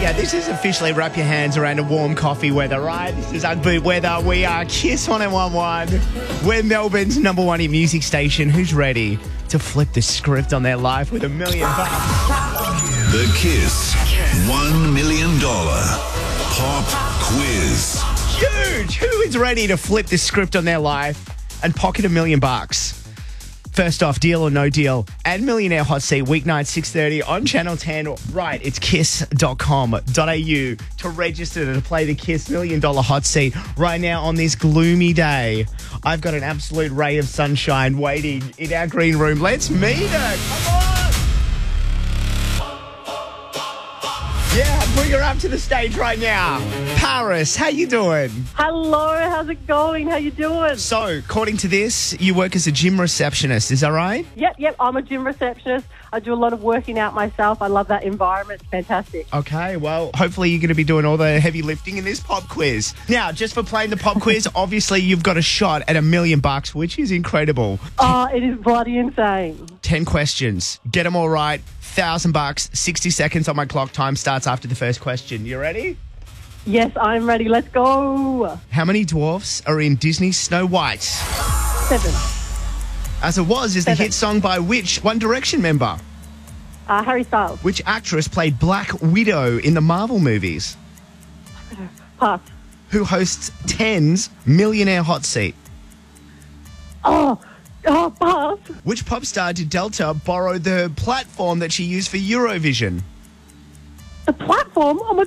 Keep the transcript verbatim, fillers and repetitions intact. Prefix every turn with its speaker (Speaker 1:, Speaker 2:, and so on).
Speaker 1: Yeah, this is officially wrap your hands around a warm coffee weather, right? This is Ugg Boot weather. We are Kiss one oh one point one. We're Melbourne's number one hit music station. Who's ready to flip the script on their life with a million bucks?
Speaker 2: The Kiss one million dollars Pop Quiz.
Speaker 1: Huge! Who is ready to flip the script on their life and pocket a million bucks? First off, Deal or No Deal and Millionaire Hot Seat, weeknight six thirty on Channel ten. Right, it's kiss dot com dot a u to register to play the Kiss Million Dollar Hot Seat right now on this gloomy day. I've got an absolute ray of sunshine waiting in our green room. Let's meet her. Come on! Yeah, bring her up to the stage right now. Paris, how you doing?
Speaker 3: Hello, how's it going? How you doing?
Speaker 1: So, according to this, you work as a gym receptionist, is that right?
Speaker 3: Yep, yep, I'm a gym receptionist. I do a lot of working out myself. I love that environment. It's fantastic.
Speaker 1: Okay, well, hopefully you're going to be doing all the heavy lifting in this pop quiz. Now, just for playing the pop quiz, obviously you've got a shot at a million bucks, which is incredible.
Speaker 3: Oh, it is bloody insane.
Speaker 1: Ten questions. Get them all right. Thousand bucks. sixty seconds on my clock. Time starts after the first question. You ready?
Speaker 3: Yes, I'm ready. Let's go.
Speaker 1: How many dwarfs are in Disney's Snow White?
Speaker 3: Seven.
Speaker 1: As It Was is the
Speaker 3: Seven.
Speaker 1: hit song by which One Direction member?
Speaker 3: Uh, Harry Styles.
Speaker 1: Which actress played Black Widow in the Marvel movies?
Speaker 3: Pass.
Speaker 1: Who hosts Ten's Millionaire Hot Seat?
Speaker 3: Oh, oh, pass.
Speaker 1: Which pop star did Delta borrow the platform that she used for Eurovision?
Speaker 3: The platform? Oh, my